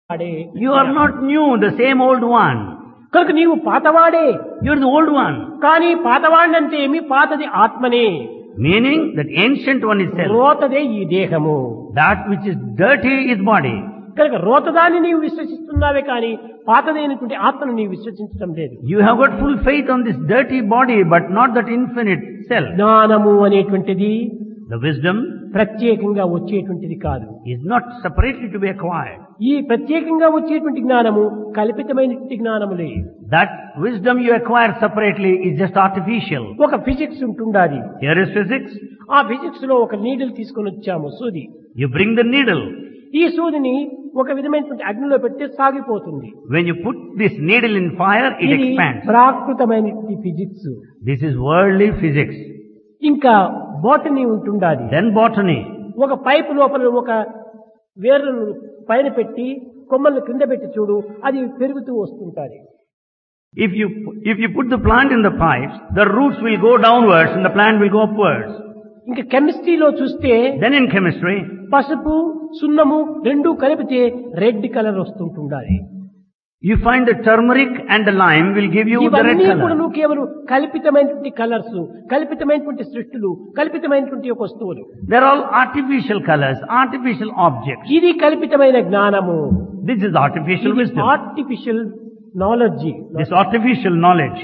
You are not new, the same old one. కనుక నీవు పాతవాడే. You are the old one. కానీ పాతవాడినంటే ఏమి? పాతది ఆత్మనే. Meaning that ancient one is self. రోతదే ఈ దేహము. That which is dirty is body. కనుక రోతదాన్ని నీవు విశ్వసిస్తున్నావే కానీ పాతదైనటువంటి ఆత్మను నీవు విశ్వసించడం లేదు. You have got full faith on this dirty body, but not that infinite self. జ్ఞానము అనేటువంటిది The wisdom ప్రత్యేకంగా వచ్చేటువంటిది కాదు. is not separately to be acquired. ఈ ప్రత్యేకంగా వచ్చేటువంటి జ్ఞానము కల్పితమైనటువంటి జ్ఞానములే. That wisdom you acquire separately is just artificial. ఒక ఫిజిక్స్ ఉంటుండాలి. Here is physics. ఆ ఫిజిక్స్ లో ఒక నీడిల్ తీసుకొని వచ్చాము, సూది. You bring the needle. ఈ సూదిని ఒక విధమైనటువంటి అగ్నిలో పెడితే సాగిపోతుంది. When you put this needle in fire, it ఇది expands. ప్రాకృతమైనటువంటి physics. This is worldly physics. ఇంకా బోటనీ ఉంటుండాలి. Then botany. ఒక పైపు లోపల ఒక వేర్లను పైన పెట్టి కొమ్మలను క్రింద పెట్టి చూడు, అది పెరుగుతూ వస్తుంటాయి. If you put the plant in the pipes, the roots will go downwards and the plant will go upwards. ఇంకా కెమిస్ట్రీలో చూస్తే Then in chemistry, పసుపు సున్నము రెండు కలిపితే red colour వస్తుంటుండాలి. you find the turmeric and the lime will give you the red ఇవన్నీ కూడా color. కేవలం కల్పితమైనటువంటి colours, కల్పితమైనటువంటి సృష్టిలు, కల్పితమైనటువంటి వస్తువులు. They're all artificial colors, artificial objects. ఇది కల్పితమైన జ్ఞానము. This is artificial wisdom. Artificial knowledge. This artificial knowledge.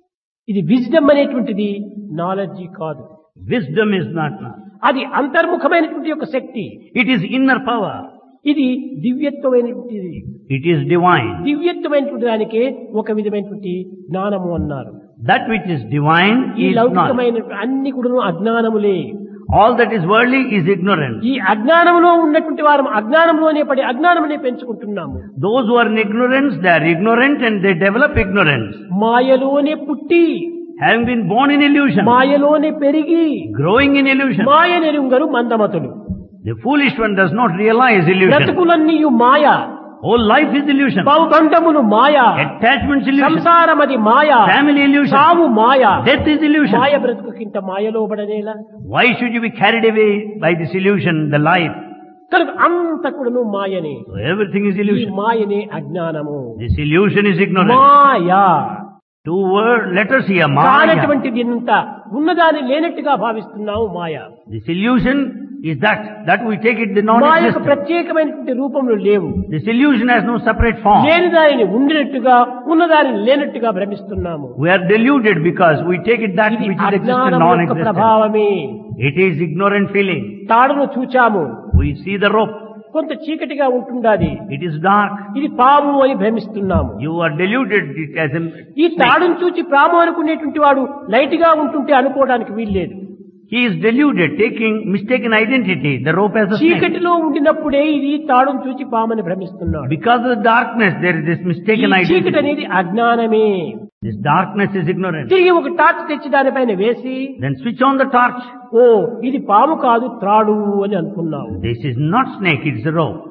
ఇది wisdom అనేటువంటిది knowledge కాదు. Wisdom is not. అది అంతర్ముఖమైనటువంటి ఒక శక్తి. It is inner power. ఇది దివ్యత్వమైనటువంటిది. It is divine. దివ్యత్వమైనటువంటి దానికే ఒక విధమైనటువంటి జ్ఞానము అన్నారు. That which is divine ఈ is not. లౌకికమైన అన్ని కూడా అజ్ఞానములే. All that is worldly is ignorance. ఈ అజ్ఞానంలో ఉన్నటువంటి వారు అజ్ఞానంలోనే పడి అజ్ఞానమునే పెంచుకుంటున్నాము. Those who are in ignorance, they are ignorant and they develop ignorance. మాయలోనే పుట్టి Having been born in illusion, మాయలోనే పెరిగి growing in illusion. Maya నెరుంగరు మందమతులు. The foolish one does not realize illusion. బ్రతుకులన్నీ Maya. Whole life is illusion. బౌబంధములు Maya. Attachments illusion. సంసారమది Maya. Family illusion. సావు మాయ. Death is illusion. మాయ బ్రతుకుకింత మాయలో పడనేలా. Why should you be carried away by this illusion, the life? కనుక అంత కూడాను మాయనే. So everything is ఈ illusion. మాయనే అజ్ఞానము. This illusion is ignorance. Maya. Two letters here, Maya. కానటువంటిది ఇంత ఉన్నదాన్ని లేనట్టుగా భావిస్తున్నాము మాయ. This illusion is that we take it the మాయకు non-existent. ప్రత్యేకమైనటువంటి రూపంలో లేవు. This illusion has no separate form. లేని దానిని ఉండినట్టుగా ఉన్నదానిని లేనట్టుగా భ్రమిస్తున్నాము. We are deluded because we take it that ఇది which is existent అజ్ఞానం యొక్క non-existent. ప్రభావమే. It is ignorant feeling. తాడును చూచాము, We see the rope. కొంత చీకటిగా ఉంటుండాది. It is dark. ఇది పాము అని భ్రమిస్తున్నాము. You are deluded it as a ఈ snake. తాడును చూచి పాము అనుకునేటువంటి వాడు లైట్ గా ఉంటుంటే అనుకోవడానికి వీల్లేదు. He is deluded, taking mistaken identity. The rope as a snake. చీకటిలో ఉండినప్పుడే ఇది తాడును చూచి పామని భ్రమిస్తున్నాడు. Because of the darkness, there is this ఈ mistaken చీకటి identity. అనేది అజ్ఞానమే. This darkness is ignorance. తిరిగి ఒక టార్చ్ తెచ్చి దానిపైన వేసి, Then switch on the torch. ఓ ఇది పాము కాదు త్రాడు అని అనుకున్నావు. This is not snake, it is a rope.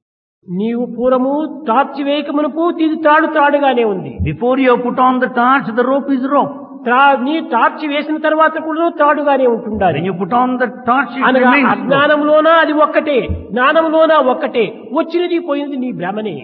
నీవు పూర్వము టార్చ్ వేయకమునకు ఇది త్రాడుగానే ఉంది. Before you have put on the torch, the rope is rope. నీ టార్చ్ వేసిన తర్వాత కూడా త్రాడుగానే ఉంటుండాలి. When you put on the torch, it అనగా remains rope. అజ్ఞానంలోనా అది ఒక్కటే, జ్ఞానంలోనా ఒక్కటే, వచ్చినది పోయినది నీ భ్రమనే.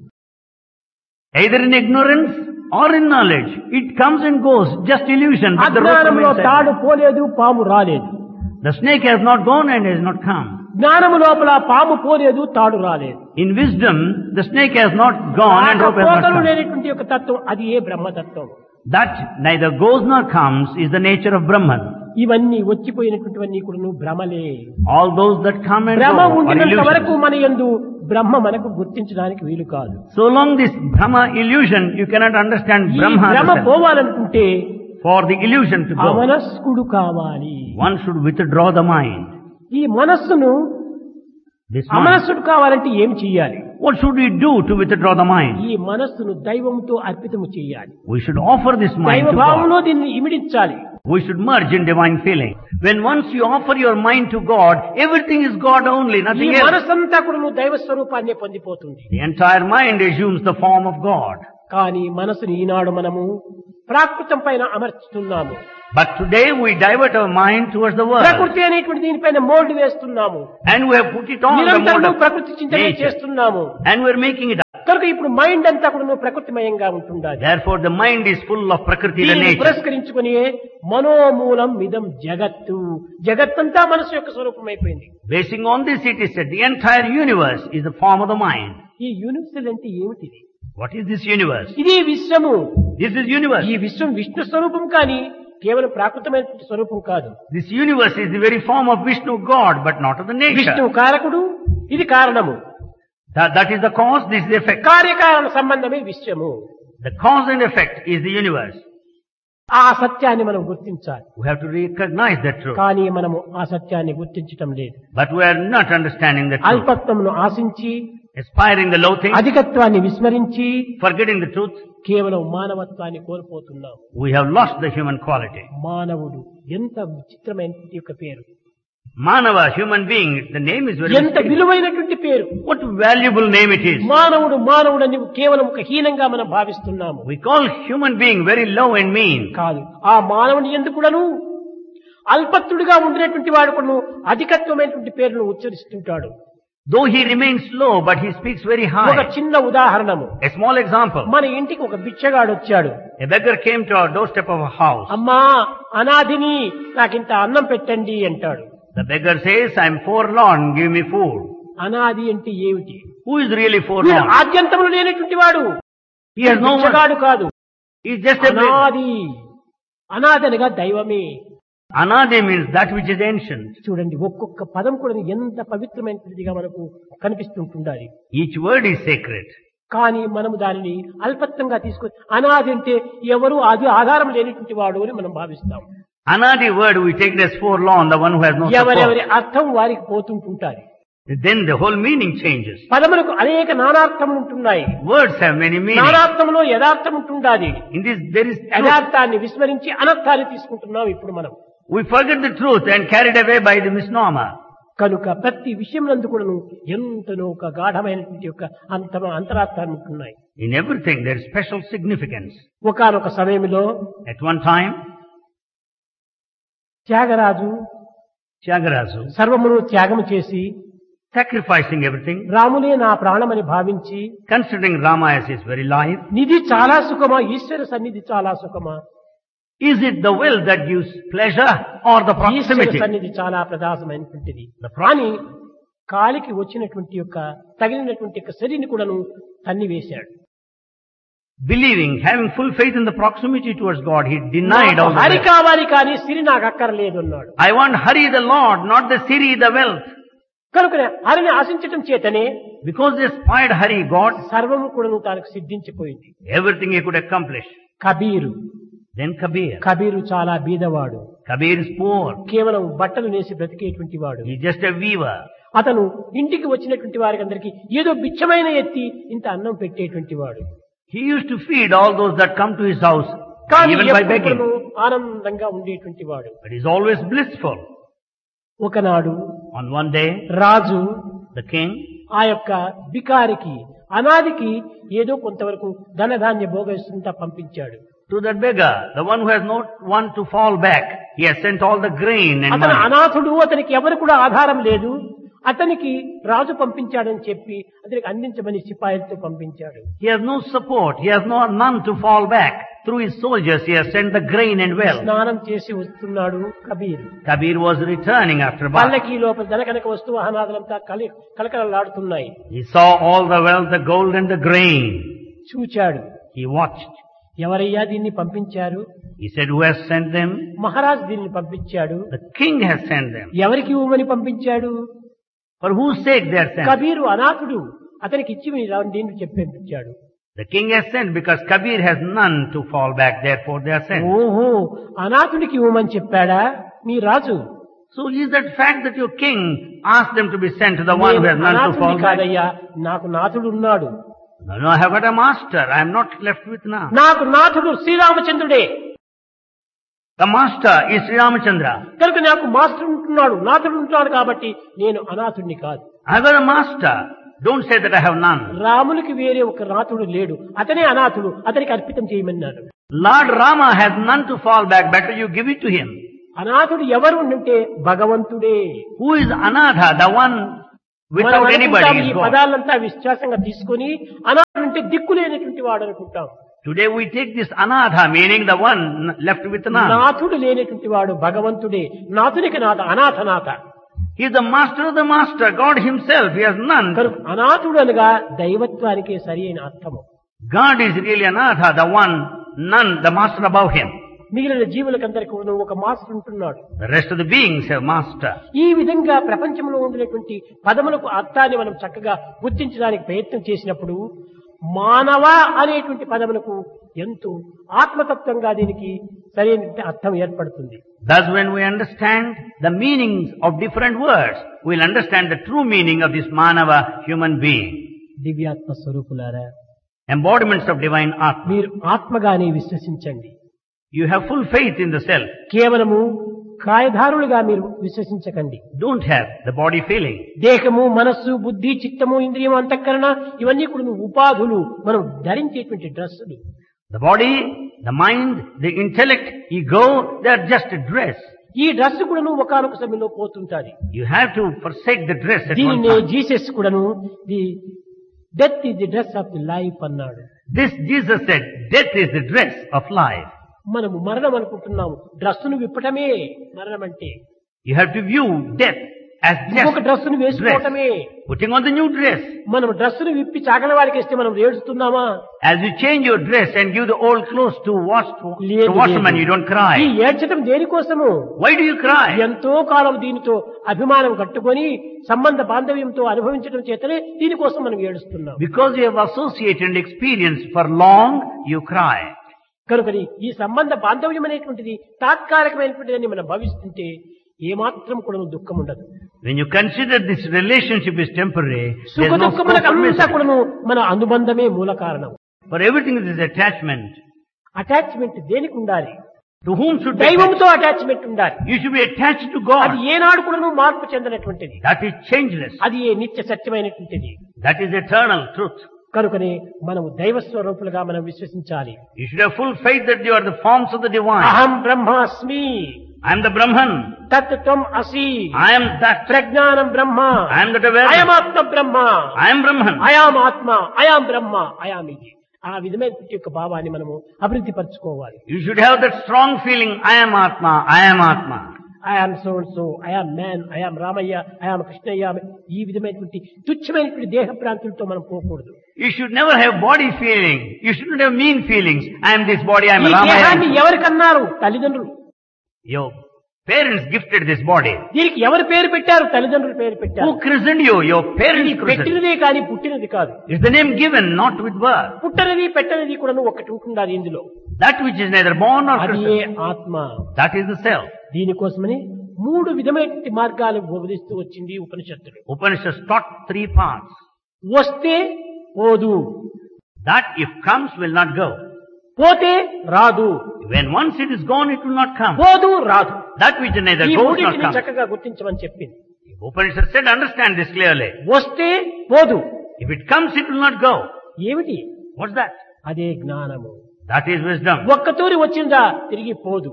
Either in ignorance or in knowledge, it comes and goes, just illusion. But the rope అజ్ఞానంలో remains తాడు there. పోలేదు, పాము రాలేదు. The snake has not gone and has not come. జ్ఞానము లోపల పాము పోలేదు, తాడు రాలేదు. In wisdom, the snake has not gone and rope has not పోకలు come. లేనటువంటి ఒక తత్వం, అది ఏ బ్రహ్మతత్వం. That neither goes nor comes is the nature of Brahman. ఇవన్నీ వచ్చిపోయినటువంటివన్నీ కూడా భ్రమలే. All those that come and భ్రమ go are ఉండినంత వరకు illusions. మన యందు బ్రహ్మ మనకు గుర్తించడానికి వీలు కాదు. So long this Brahma illusion, you cannot understand ఈ Brahma. భ్రమ as a self. పోవాలనుకుంటే For the illusion to go, అమనస్కుడు కావాలి. one should withdraw the mind. ఈ మనస్సును This mind. అమనస్సుడు కావాలంటే ఏం చెయ్యాలి? What should we do to withdraw the mind? ఈ మనస్సును దైవంతో అర్పితము చేయాలి. We should offer this mind దైవ to భావంలో God. దీన్ని ఇమిడించాలి. We should merge in divine feeling. When once you offer your mind to God, everything is God only, ఈ nothing else. మనస్సంతా కూడా నువ్వు దైవ స్వరూపాన్ని పొందిపోతుంది. The entire mind assumes the form of God. కానీ మనసుని ఈనాడు మనము ప్రాకృతం పైన అమర్చుతున్నాము. But today we divert our mind towards the world. ప్రకృతి అనేటువంటి దీనిపైన మోల్డ్ వేస్తున్నాము. And we have put it on the mode నిరంతరం of ప్రకృతి చింతనే nature. చేస్తున్నాము. And we are making it కనుక ఇప్పుడు మైండ్ అంతా కూడా ప్రకృతిమయంగా ఉంటుండాలి. Therefore the mind is full of Prakriti, the దీనిని nature. పురస్కరించుకుని మనోమూలం ఇదం జగత్తు, జగత్తంతా మనసు యొక్క స్వరూపం అయిపోయింది. Basing on this it is said the entire universe is the form of the mind. ఈ యూనివర్సల్ అంటే ఏమిటిది? What is this universe? ఇది విశ్వము. This is universe. ఈ విశ్వం విష్ణు స్వరూపం కానీ కేవలం ప్రాకృతమైన స్వరూపం కాదు. This universe is the very form of Vishnu, God, but not of the Vishnu nature. కారకుడు, ఇది కారణము. That is the cause, this is the effect. కార్యకారణ సంబంధమే విశ్వము. The cause and effect is the universe. ఆ సత్యాన్ని మనం గుర్తించాలి. We have to recognize that truth. కానీ మనము ఆ సత్యాన్ని గుర్తించటం లేదు. But we are not understanding the truth. అల్పత్వమును ఆశించి, Aspiring the low things, అధికత్వాన్ని విస్మరించి forgetting the truth, కేవలం మానవత్వాన్ని కోల్పోతున్నాం. we have lost the human quality. మానవుడు ఎంత విచిత్రమైన యొక్క పేరు, Manava, human being, the name is very ఎంత mysterious. విలువైనటువంటి పేరు. What valuable name it is. మానవుడు మానవుడని కేవలం ఒక హీనంగా మనం భావిస్తున్నాము. We call human being very low and mean. కాదు, ఆ మానవుని ఎందుకు కూడాను అల్పత్తుడిగా ఉండినటువంటి వాడు కూడా అధికత్వమైనటువంటి పేరును ఉచ్చరిస్తుంటాడు. Though he remains low, but he speaks very ఒక high. చిన్న ఉదాహరణము, A small example. మన ఇంటికి ఒక బిచ్చగాడు వచ్చాడు. A beggar came to our doorstep of a house. అమ్మా అనాథిని నాకింత అన్నం పెట్టండి అంటాడు. The beggar says, I'm forlorn, give me food. అనాథి అంటే ఏమిటి? Who is really వీడు forlorn? ఆద్యంతములు లేనటువంటి వాడు. He has no one. బిచ్చగాడు కాదు, He's just a beggar. అనాది. అనాథనగా దైవమే. Anadi means that which is ancient. చూడండి, ఒక్కొక్క పదం కూడా ఎంత పవిత్రమైనదిగా మనకు కనిపిస్తుంటుండాలి. Each word is sacred. కానీ మనము దానిని అల్పత్వంగా తీసుకొని అనాది అంటే ఎవరు అది ఆధారం లేనటువంటి వాడు అని మనం భావిస్తాం. Anadi word we take it as forlorn, the one who has no ఎవరెవరి support. అర్థం వారికి పోతుంటుంటారు. Then the whole meaning changes. పదములకు అనేక నానార్థములు ఉంటున్నాయి. Words have many meanings. నానార్థంలో యథార్థం ఉంటుండాలి. In this there is truth. యథార్థాన్ని విస్మరించి అనర్థాన్ని తీసుకుంటున్నాం ఇప్పుడు మనం. We forget the truth and carried away by the misnomer. కనుక ప్రతి విషయం నందు కూడాను ఎంతనో ఒక గాఢమైనటువంటి యొక్క అంతరార్థాలు ఉంటున్నాయి. In everything there is special significance. ఒకానొక సమయంలో At one time, Tyagaraju Tyagaraja, సర్వమును త్యాగము చేసి sacrificing everything, రాములే నా ప్రాణమని భావించి, considering Rama as his very life, నిధి చాలా సుఖమా, ఈశ్వర సన్నిధి చాలా సుఖమా, is it the will that gives pleasure or the Eshwara proximity? సన్నిధి చాలా ప్రదాసమైనటువంటిది The pro- అని కాలికి వచ్చినటువంటి యొక్క తగిలినటువంటి యొక్క శరీని కూడాను తన్నివేశాడు. Believing, having full faith in the proximity towards God, he denied all నాకు the హరి wealth. కావాలి కానీ సిరి నాకు అక్కర్లేదు అన్నాడు. I want Hari the Lord, not the Siri the wealth. కనుక హరిని ఆశించటం చేతనే Because they aspired Hari, God, సర్వము కూడాను తానికి సిద్ధించిపోయింది. everything he could accomplish. Kabir Then Kabir. Kabir చాలా బీదవాడు. Kabir is poor. కేవలం బట్టలు నేసి బ్రతికేటువంటి వాడు. He's just a weaver. అతను ఇంటికి వచ్చినటువంటి వారికి అందరికీ ఏదో బిచ్చమైన ఎత్తి ఇంత అన్నం పెట్టేటువంటి వాడు. He used to feed all those that come to his house, కానీ even by begging. ఎప్పుడూ ఆనందంగా ఉండేటువంటి వాడు. But he's always blissful. ఒకనాడు On one day, Raju the king ఆ యొక్క బికారికి అనాదికి ఏదో కొంతవరకు ధనధాన్య భోగేస్తుంటా పంపించాడు. to that beggar, the one who has not one to fall back, he has sent all the grain and అతను money. అనాథుడు, అతనికి ఎవరు కూడా ఆధారం లేదు. అతనికి రాజు పంపించాడని చెప్పి అతనికి అందించమని సిపాయిలతో పంపించాడు. He has no support, he has none to fall back. Through his soldiers, he has sent the grain and wealth. స్నానం చేసి వస్తున్నాడు Kabir. Kabir was returning after bath. పల్లకి లోపల ధనకనక వస్తువు అనాథలంతా కలకలలాడుతున్నాయి. He saw all the wealth, the gold and the grain. చూచాడు. He watched. ఎవరయ్యా దీన్ని పంపించారు? He said, who has sent them? Maharaj దీన్ని పంపించాడు. The king has sent them. ఎవరికి ఇవ్వమని పంపించాడు? For whose sake they are sent? Kabir అనాథుడు, అతనికి ఇచ్చి దీన్ని చెప్పి పంపించాడు. The king has sent because Kabir has none to fall back, therefore they are sent. ఓహో, అనాథుడికి ఇవ్వమని చెప్పాడా మీ రాజు? So is that fact that your king asked them to be sent to the one who has none to అనాథుడిని fall back? కాదయ్యా, నాకు నాథుడు ఉన్నాడు. No, I have got a master. I am not left with none. నాకు నాథుడు శ్రీరామచంద్రుడే. The master is Sri Ramachandra. కనుక నాకు master ఉంటున్నాడు, నాథుడు ఉంటున్నాడు కాబట్టి నేను అనాథుడిని కాదు. I have got a master. Don't say that I have none. రామునికి వేరే ఒక నాథుడు లేడు, అతనే అనాథుడు, అతనికి అర్పితం చేయమన్నాడు. Lord Rama has none to fall back. Better you give it to him. అనాథుడు ఎవరు అంటే భగవంతుడే. Who is Anatha? The one మనం without anybody అనుకుంటాం is ఈ God. పదాలంతా విశ్వాసంగా తీసుకుని అనాథుడు అంటే దిక్కులేనటువంటి వాడు అనుకుంటాం. Today we take this anatha, meaning the one left with none. నాథుడు లేనటువంటి వాడు భగవంతుడే. నాథునికి నాథ, అనాథనాథ. He is the master of the master, God himself, he has none. కనుక అనాథుడు అనగా దైవత్వానికే సరి అయిన అర్థము. God is really anatha, the one, none, the master above him. మిగిలిన జీవులకందరికీ ఒక మాస్టర్ ఉంటున్నాడు. The rest of the beings have master. ఈ విధంగా ప్రపంచంలో ఉండినటువంటి పదములకు అర్థాన్ని మనం చక్కగా గుర్తించడానికి ప్రయత్నం చేసినప్పుడు మానవ అనేటువంటి పదములకు ఎంతో ఆత్మతత్వంగా దీనికి సరైన అర్థం ఏర్పడుతుంది. Thus when we understand the meanings of different words, we will understand the true meaning of this manava, human being. దివ్యాత్మ స్వరూపులారా, Embodiments of divine atma. మీరు ఆత్మగానే విశ్వసించండి. You have full faith in the self. కేవలము కాయధారులుగా మీరు విశ్వసించకండి. Don't have the body feeling. దేహము, మనస్సు, బుద్ధి, చిత్తము, ఇంద్రియము, అంతఃకరణ ఇవన్నీ కూడా ఉపాధులు, మనం ధరించేటువంటి డ్రెస్సులు. The body, the mind, the intellect, ego, they are just a dress. ఈ డ్రెస్ కూడాను ఒకానొక సమయంలో పోతుంటాది. You have to forsake the dress at one దీనినే time. జీసస్ కూడాను the death is the dress of the life అన్నాడు. This Jesus said, death is the dress of life. మనము మరణం అనుకుంటున్నాము. డ్రెస్సును విప్పటమే మరణం అంటే. You have to view death as ఇంకొక just డ్రెస్సును dress. వేసుకోవటమే. Putting on the new dress. మనం డ్రెస్సును విప్పి చాకల వారికి ఇస్తే మనం ఏడుస్తున్నామా? As you change your dress and give the old clothes to లేదు, washerman, you don't ఈ cry. ఏడ్చటం దేనికోసము? Why do you cry? ఎంతో కాలం దీనితో అభిమానం కట్టుకొని సంబంధ బాంధవ్యంతో అనుభవించడం చేతనే దీనికోసం మనం ఏడుస్తున్నాం. Because you have associated and experienced for long, you cry. కనుకని ఈ సంబంధ బాంధవ్యం అనేటువంటిది తాత్కాలికమైనటువంటిదని మనం భావిస్తుంటే ఏమాత్రం కూడా దుఃఖం ఉండదు. When you consider this relationship is temporary, సుఖ there is no scope for దుఃఖములకంతా misery. కూడాను మన అనుబంధమే మూల కారణం. For everything there is attachment. Attachment దేనికి ఉండాలి? To whom should be attached? దైవంతో అటాచ్మెంట్ ఉండాలి. You should be attached to అది God. ఏనాడు కూడాను మార్పు చెందనటువంటిది. That is changeless. అది ఏ నిత్య సత్యమైనటువంటిది. That is eternal truth. కనుకనే మనము దైవ స్వరూపులుగా మనం విశ్వసించాలి. You should have full faith that you are the forms of the divine. అహం బ్రహ్మాస్మి, I am the Brahman. తత్ త్వం అసి, I am that. ప్రజ్ఞానం బ్రహ్మ, I am that awareness. అయమాత్మ Brahma, I am Brahman. I am ఆత్మ, అయాం బ్రహ్మ, అయాం ఇది. ఆ విధమైన యొక్క భావాన్ని మనము అభివృద్ధి పరచుకోవాలి. You should have that strong feeling, I am Atma, I am Atma. I am so and so, I am man, I am Ramayya, I am Krishnaiah, ఈ విధమైనటువంటి తుచ్చమైనటువంటి దేహ ప్రాంతులతో మనం పోకూడదు. You should never have body feeling. You shouldn't have mean feelings. I am this body, I am ఈ దేహాన్ని Ramaya. ఎవరికన్నారు? తల్లిదండ్రులు. Your parents gifted this body. దీనికి ఎవరు పేరు పెట్టారు? తల్లిదండ్రులు పేరు పెట్టారు. Who christened you? Your ఇది parents christened. పెట్టినదే కానీ పుట్టినది కాదు. It's the name given, not with birth. పుట్టనిది పెట్టనిది కూడా ఒకటి ఉంటుండాలి ఇందులో. That which is neither born nor అది ఏ christened. ఆత్మ. That is the self. దీనికోసమని 3 విధమైన మార్గాలు బోధిస్తూ వచ్చింది ఉపనిషత్తులు. Upanishads taught 3 paths. వస్తే పోదు, That if comes will not go. పోతే రాదు, When once it is gone, it will not come. పోదు రాదు. That which neither ఈ goes nor మూడింటిని comes. చక్కగా గుర్తించమని చెప్పింది. Upanishad said, understand this clearly. వస్తే పోదు. If it comes, it will not go. ఏమిటి? What's that? అదే జ్ఞానము. That is wisdom. ఒక్కతూరి వచ్చిందా తిరిగి పోదు.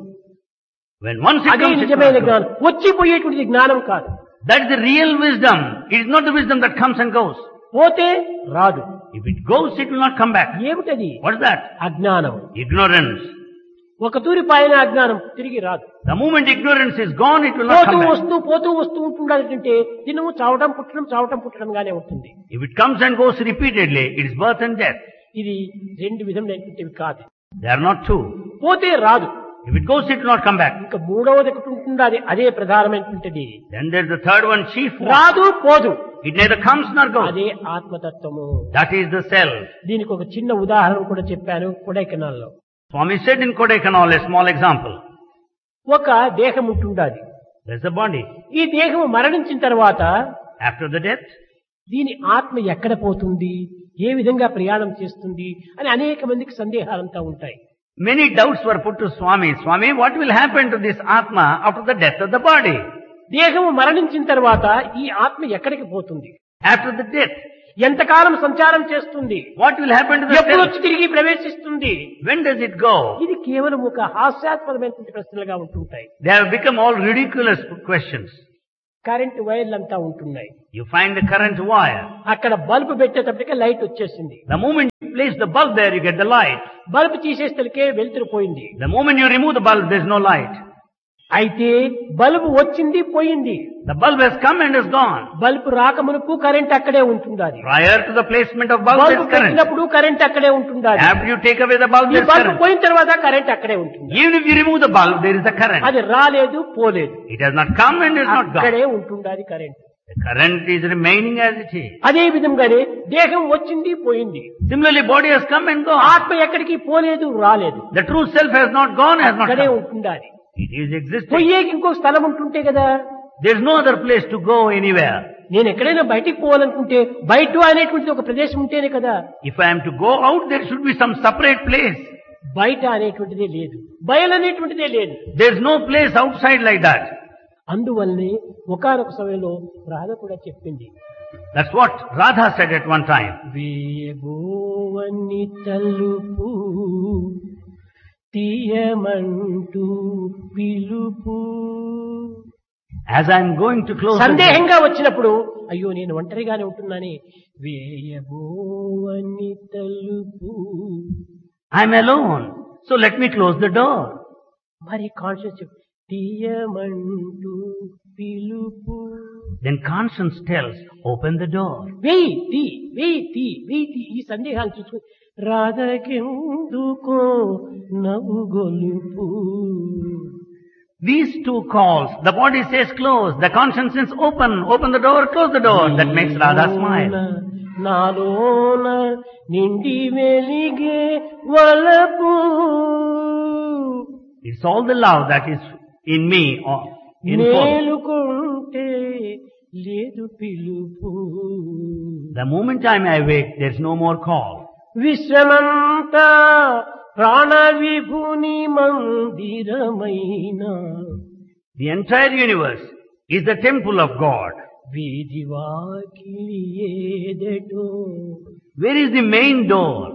When once it అదే comes, it will నిజమైన not go. జ్ఞానం. వచ్చిపోయేటువంటిది జ్ఞానం కాదు. That is the real wisdom. It is not the wisdom that comes and goes. పోతే రాదు. If it goes, it will not come back. ఏమిటది? What's that? అజ్ఞానం. Ignorance. ఒక తూరి పైన అజ్ఞానం తిరిగి రాదు. The moment ignorance is gone, it will not పోతూ come back. వస్తూ పోతూ వస్తూ ఉంటుండాలంటే దినము చావటం పుట్టడం గానే ఉంటుంది. If it comes and goes repeatedly, it is birth and death. ఇది 2 విధములైనటువంటివి కాదు. They are not two. పోతే రాదు. If it goes, it will not come back. ఇంకా మూడవది ఒకటి ఉంటుండాలి. అదే ప్రధానమైనటువంటిది. Then there is the third one, chief one. రాదు పోదు. It neither comes nor goes. అదే ఆత్మతత్వము. That is the self. దీనికి ఒక చిన్న ఉదాహరణ కూడా చెప్పాను కొడైకెనాల్లో. Swami said in Kodaikanal, a small example. ఒక దేహం ఉంటుండాలి. There's a body. ఈ దేహం మరణించిన తర్వాత After the death, దీని ఆత్మ ఎక్కడ పోతుంది, ఏ విధంగా ప్రయాణం చేస్తుంది అని అనేక మందికి సందేహాలంతా ఉంటాయి. many doubts were put to Swami. Swami, what will happen to this Atma after the death of the body? దేహము మరణించిన తర్వాత ఈ ఆత్మ ఎక్కడికి పోతుంది? After the death, ఎంతకాలం సంచారం చేస్తుంది? what will happen to the ఎప్పుడు self? వచ్చి తిరిగి ప్రవేశిస్తుంది? When does it go? ఇది కేవలం ఒక హాస్యాస్పదమైనటువంటి ప్రశ్నలుగా ఉంటుంటాయి. They have become all ridiculous questions. Current వైర్లంతా ఉంటున్నాయి. You find the current wire. అక్కడ బల్బు పెట్టేటప్పటికే లైట్ వచ్చేసింది. The moment you place the bulb there, you get the light. Bulb తీసేస్తే వెలుతురు పోయింది. The moment you remove the bulb, there is no light. అయితే bulb వచ్చింది పోయింది. The bulb has come and is gone. Bulb రాకమునకు current అక్కడే ఉంటుండాలి. Prior to the placement of bulb, there bulb is current. పెట్టినప్పుడు current అక్కడే ఉంటుండాలి. After you take away the bulb, ఈ there is bulb current. పోయిన తర్వాత కరెంట్ అక్కడే ఉంటుంది. Even if you remove the bulb, there is a current. అది రాలేదు పోలేదు. It has not come and is not gone. అక్కడే ఉంటుండాలి current. The current is remaining as it is. అదే విధంగానే దేహం వచ్చింది పోయింది. Similarly, body has come and gone. ఆత్మ ఎక్కడికి పోలేదు రాలేదు. The true self has not gone, has not అక్కడే come. ఉంటుండాలి. It is existing. పోయేకి ఇంకో స్థలం ఉంటుంటే కదా. There is no other place to go anywhere. నేను ఎక్కడైనా బయటికి పోవాలనుకుంటే బయట అనేటువంటిది ఒక ప్రదేశం ఉంటేనే కదా. If I am to go out, there should be some separate place. బయట అనేటువంటిదే లేదు, బయలు అనేటువంటిదే లేదు. There is no place outside like that. అందువల్లనే ఒకానొక సమయంలో రాధ కూడా చెప్పింది. That's what Radha said at one time. వేయబోవని తలుపు తీయమంటూ పిలుపు. As I am going to close the door, సందేహంగా వచ్చినప్పుడు అయ్యో నేను ఒంటరిగానే ఉంటున్నానే. వేయబోవని తలుపు. I am alone, so let me close the door. మరి కాన్షియస్ తీయమంటూ పిలుపు. Then conscience tells, open the door. వెయ్యి ఈ సందేహాలు చూసుకుని రాధకెందుకో నవ్వుగొలుపు. These two calls, the body says close, the conscience says open the door, close the door. That makes Radha smile. నాలోన నిండి వెలిగే వలపు. It's all the love that is in me. మేలుకుంటే లేదు పిలుపు. The moment I am awake, there is no more call. విశ్వమంతా ప్రాణ విభుని మందిరమైన. The entire universe is the temple of God. వీధి వాకిలి ఏదటో. Where is the main door?